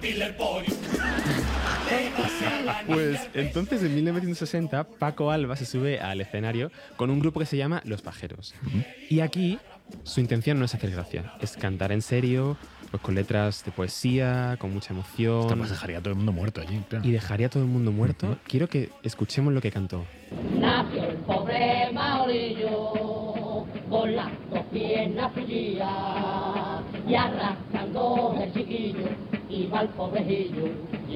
Pues entonces en 1960 Paco Alba se sube al escenario con un grupo que se llama Los Pajeros. Y aquí su intención no es hacer gracia, es cantar en serio, pues con letras de poesía, con mucha emoción. Esto pues dejaría a todo el mundo muerto allí. Claro. Y dejaría a todo el mundo muerto. Quiero que escuchemos lo que cantó. Nació el pobre Maorillo con las dos piernas pillías y arrastrando el chiquillo iba el pobrecillo